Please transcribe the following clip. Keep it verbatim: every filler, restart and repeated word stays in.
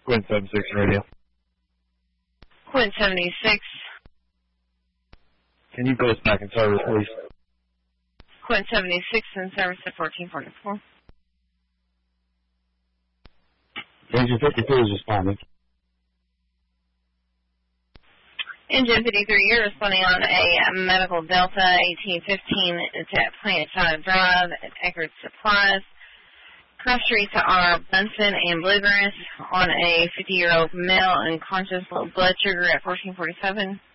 Quinn seventy-six radio. Quinn seventy-six. Can you put us back in service, please? Quinn seventy-six in service at fourteen forty-four. Engine fifty-two is responding. Engine fifty-three, you're responding on a medical Delta eighteen fifteen. It's at Planetside Drive at Eckerd Supplies. Cross streets are Bunsen and Bluegrass on a fifty-year-old male unconscious, low blood sugar at fourteen forty-seven.